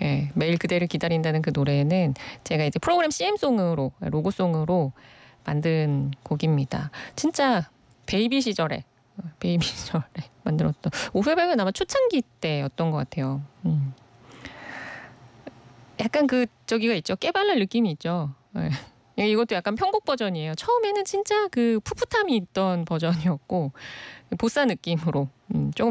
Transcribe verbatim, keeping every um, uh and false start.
예, 매일 그대를 기다린다는 그 노래는 제가 이제 프로그램 씨엠송으로 로고송으로 만든 곡입니다. 진짜 베이비 시절에 베이비 시절에 만들었던 오후에백은 아마 초창기 때였던 것 같아요. 음. 약간 그 저기가 있죠. 깨발랄 느낌이 있죠. 예. 이것도 약간 편곡 버전이에요. 처음에는 진짜 그 풋풋함이 있던 버전이었고 보사 느낌으로 음, 조금